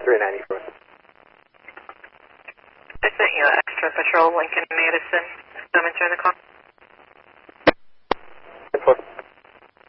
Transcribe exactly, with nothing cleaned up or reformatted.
three ninety-four. I sent you an extra patrol, Lincoln Madison. Someone join the call.